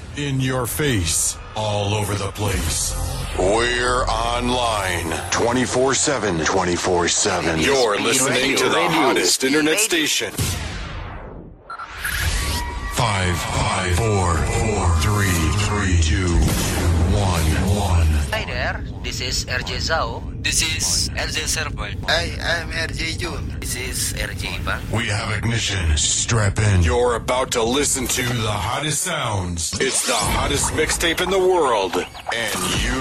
In your face, all over the place. We're online 24/7. 24/7. You're listening to the hottest internet station. 5, 4, 3, 2, 1. Hi there, this is RJ Zhao. This is RJ Serval. Hi, I'm RJ Jun. This is RJ Ivan. We have ignition. Strap in. You're about to listen to the hottest sounds. It's the hottest mixtape in the world. And you